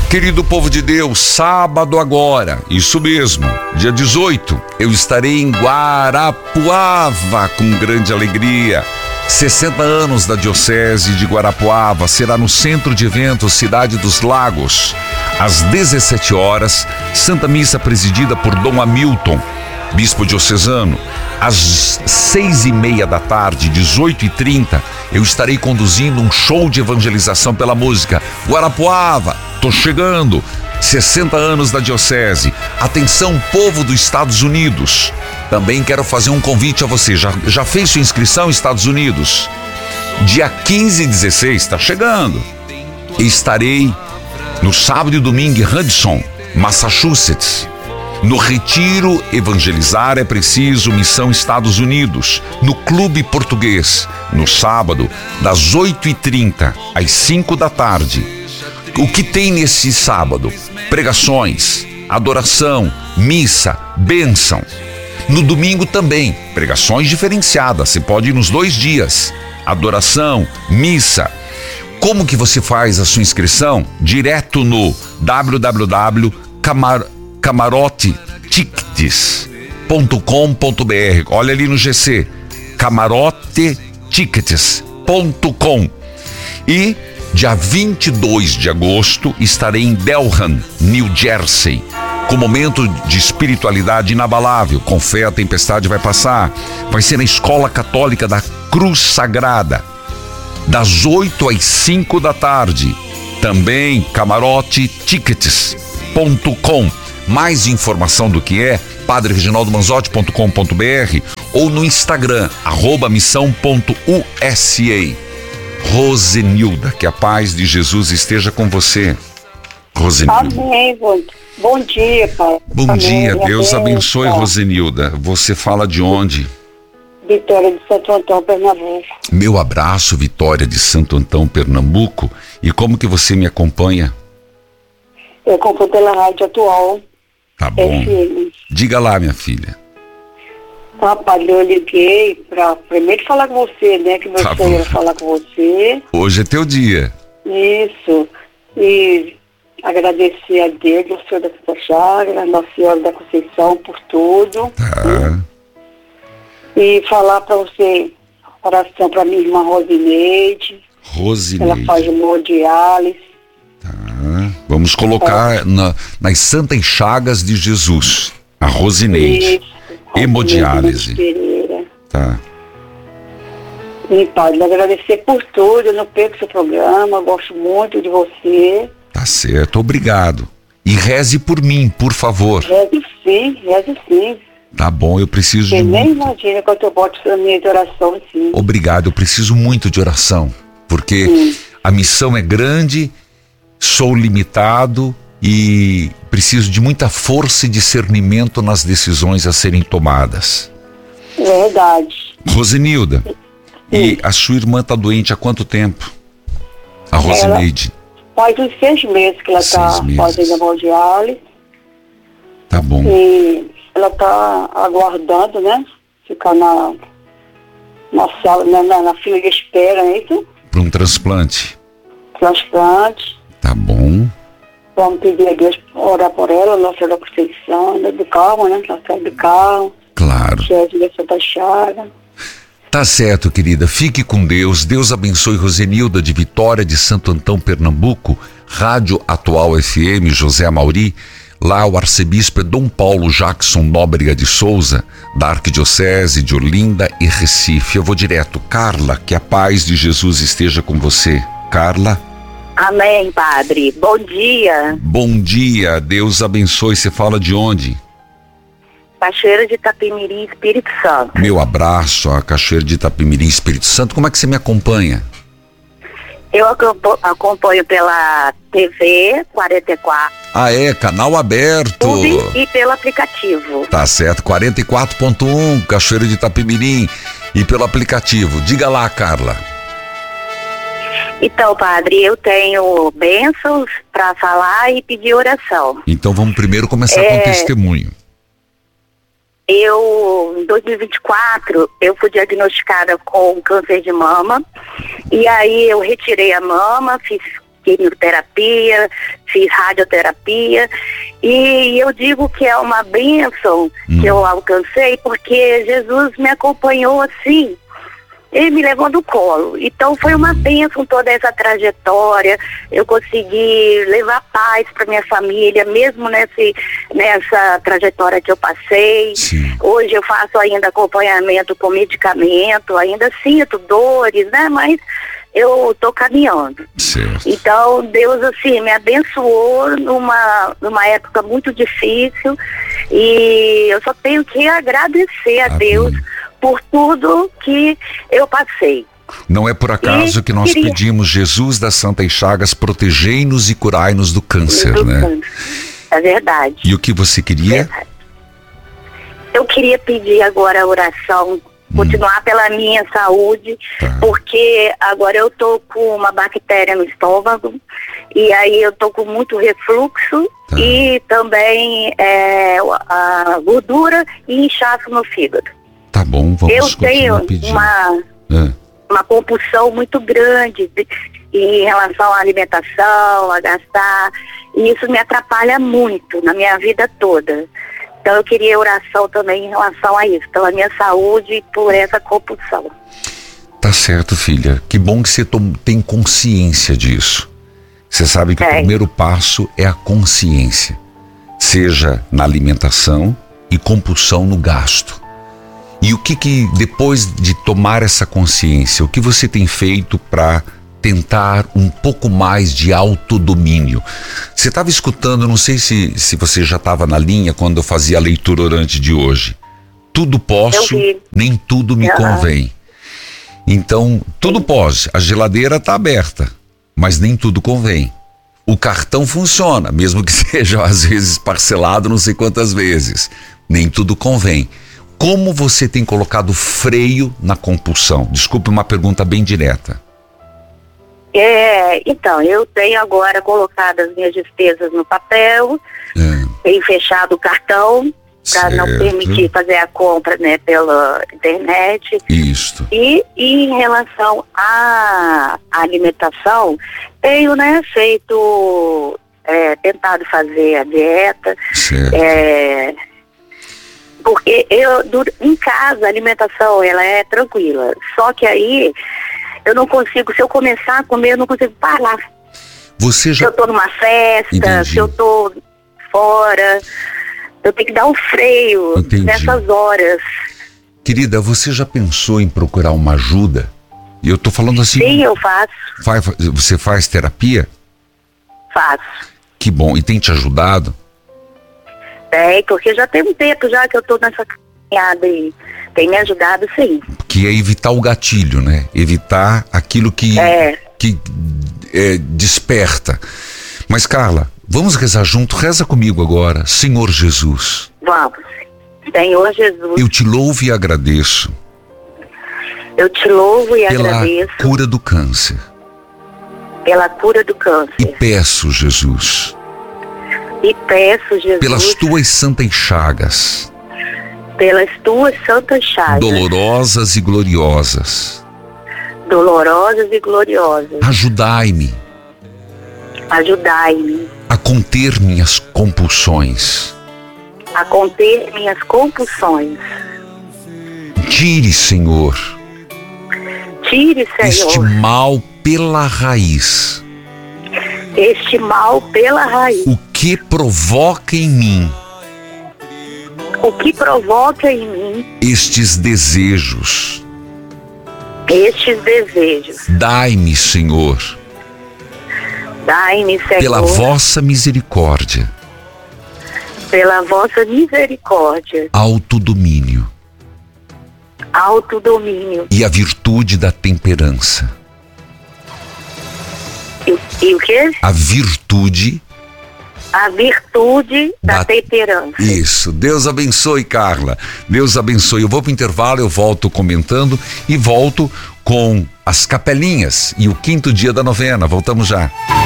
Querido povo de Deus, sábado agora, isso mesmo, dia 18, eu estarei em Guarapuava com grande alegria. 60 anos da Diocese de Guarapuava, será no Centro de Eventos Cidade dos Lagos. Às 17 horas, Santa Missa presidida por Dom Hamilton, bispo diocesano. Às 6:30 da tarde, 18h30, eu estarei conduzindo um show de evangelização pela música. Guarapuava, tô chegando. 60 anos da Diocese. Atenção, povo dos Estados Unidos. Também quero fazer um convite a você. Já fez sua inscrição nos Estados Unidos? Dia 15 e 16, está chegando. Estarei no sábado e domingo em Hudson, Massachusetts. No Retiro Evangelizar é Preciso, Missão Estados Unidos, no Clube Português, no sábado, das 8h30 às 5 da tarde. O que tem nesse sábado? Pregações, adoração, missa, bênção. No domingo também, pregações diferenciadas, você pode ir nos 2 dias. Adoração, missa. Como que você faz a sua inscrição? Direto no camarotetickets.com.br. Olha ali no GC, camarotetickets.com. E dia 22 de agosto estarei em Delran, New Jersey, com momento de espiritualidade inabalável. Com fé a tempestade vai passar. Vai ser na Escola Católica da Cruz Sagrada, das 8 às 5 da tarde. Também camarotetickets.com. Mais informação do que é padrereginaldomanzotti.com.br ou no Instagram, @missão.usa. Rosenilda, que a paz de Jesus esteja com você. Rosenilda. Amém. Bom dia, pai. Bom Amém. dia, Deus Amém. abençoe, Rosenilda. Você fala de onde? Vitória de Santo Antão, Pernambuco. Meu abraço, Vitória de Santo Antão, Pernambuco. E como que você me acompanha? Eu acompanho pela Rádio Atual. Tá bom. FM. Diga lá, minha filha. Rapaz, eu liguei pra primeiro falar com você, né? Que Tá você bom. ia falar com você. Hoje é teu dia. Isso. E agradecer a Deus, Nossa Senhora da Santa Chagra, Nossa Senhora da Conceição, por tudo. Tá. E falar pra você, oração pra minha irmã Rosineide. Ela faz Rosineide. hemodiálise. Tá. Vamos colocar nas santas chagas de Jesus. A Rosineide. Isso. Hemodiálise. Pereira. Tá. E, Padre, agradecer por tudo, eu não perco seu programa, eu gosto muito de você. Tá certo, obrigado. E reze por mim, por favor. Reze sim. Tá bom, eu preciso Você de nem muito. imagina quanto eu boto na minha oração, sim. Obrigado, eu preciso muito de oração, porque a missão é grande, sou limitado e preciso de muita força e discernimento nas decisões a serem tomadas. Verdade. Rosenilda, e a sua irmã está doente há quanto tempo? A Rosineide. Faz uns 6 meses que ela 6 está meses. fazendo hemodiálise Tá bom. e ela está aguardando, né? Ficar na sala, na fila de espera, né? Para um transplante. Transplante. Tá bom. Vamos pedir a Deus, orar por ela, Nossa Senhora da Conceição, do carro, né? Nossa Senhora do carro, Claro. Jesus da Santa Chaga. Tá certo, querida. Fique com Deus. Deus abençoe Rosenilda de Vitória de Santo Antão, Pernambuco. Rádio Atual FM, José Amauri. Lá o arcebispo é Dom Paulo Jackson Nóbrega de Souza, da Arquidiocese de Olinda e Recife. Eu vou direto. Carla, que a paz de Jesus esteja com você. Carla. Amém, Padre. Bom dia. Bom dia. Deus abençoe. Você fala de onde? Cachoeira de Itapemirim, Espírito Santo. Meu abraço a Cachoeira de Itapemirim, Espírito Santo. Como é que você me acompanha? Eu acompanho pela TV 44 Ah, é? Canal aberto. e pelo aplicativo. Tá certo, 44.1, Cachoeira de Itapemirim. E pelo aplicativo. Diga lá, Carla. Então, Padre, eu tenho bênçãos para falar e pedir oração. Então vamos primeiro começar com o testemunho. Em 2024, eu fui diagnosticada com câncer de mama. E aí eu retirei a mama, fiz quimioterapia, fiz radioterapia, e eu digo que é uma bênção que eu alcancei, porque Jesus me acompanhou assim, ele me levou no colo. Então foi uma bênção toda essa trajetória. Eu consegui levar paz para minha família, mesmo nessa trajetória que eu passei. Sim. Hoje eu faço ainda acompanhamento com medicamento, ainda sinto dores, né? Mas eu tô caminhando. Certo. Então Deus assim me abençoou numa época muito difícil, e eu só tenho que agradecer a Deus por tudo que eu passei. Não é por acaso que nós pedimos: Jesus das Santas Chagas, protegei-nos e curai-nos do câncer, né? É verdade. E o que você queria? Verdade. Eu queria pedir agora a oração, continuar pela minha saúde, porque agora eu tô com uma bactéria no estômago, e aí eu tô com muito refluxo, e também a gordura e inchaço no fígado. Tá bom, vamos eu tenho uma compulsão muito grande em relação à alimentação, a gastar, e isso me atrapalha muito na minha vida toda. Então eu queria oração também em relação a isso, pela minha saúde e por essa compulsão. Tá certo, filha. Que bom que você tem consciência disso. Você sabe que o primeiro passo é a consciência, seja na alimentação e compulsão no gasto. E o que depois de tomar essa consciência, o que você tem feito para tentar um pouco mais de autodomínio? Você estava escutando, não sei se você já estava na linha quando eu fazia a leitura orante de hoje. Tudo posso, nem tudo me convém. Então, tudo pode. A geladeira está aberta, mas nem tudo convém. O cartão funciona, mesmo que seja às vezes parcelado não sei quantas vezes. Nem tudo convém. Como você tem colocado freio na compulsão? Desculpe, uma pergunta bem direta. Então, eu tenho agora colocado as minhas despesas no papel, tenho fechado o cartão para não permitir fazer a compra, né, pela internet. Isso. E em relação à alimentação, tenho, né, feito, tentado fazer a dieta. Certo. Porque em casa a alimentação ela é tranquila, só que aí eu não consigo, se eu começar a comer eu não consigo parar. Se eu tô numa festa, se eu tô fora, eu tenho que dar um freio nessas horas. Querida, você já pensou em procurar uma ajuda? E eu tô falando assim... Sim, eu faço. Você faz terapia? Faço. Que bom, e tem te ajudado? Porque já tem um tempo já que eu tô nessa caminhada e tem me ajudado, sim. Que é evitar o gatilho, né? Evitar aquilo que desperta. Mas, Carla, vamos rezar junto? Reza comigo agora. Senhor Jesus. Vamos. Senhor Jesus. Eu te louvo e agradeço. Eu te louvo e agradeço. Pela cura do câncer. Pela cura do câncer. E peço, Jesus. Pelas tuas santas chagas. Pelas tuas santas chagas. Dolorosas e gloriosas. Dolorosas e gloriosas. Ajudai-me. Ajudai-me. A conter minhas compulsões. A conter minhas compulsões. Tire, Senhor. Tire, Senhor. Este mal pela raiz. Este mal pela raiz. O que provoca em mim. O que provoca em mim. Estes desejos. Estes desejos. Dai-me, Senhor. Dai-me, Senhor. Pela vossa misericórdia. Pela vossa misericórdia. Autodomínio. Autodomínio. E a virtude da temperança. E o quê? A virtude. A virtude da temperança. Isso. Deus abençoe, Carla. Deus abençoe. Eu vou para o intervalo, eu volto comentando e volto com as capelinhas e o 5º dia da novena. Voltamos já.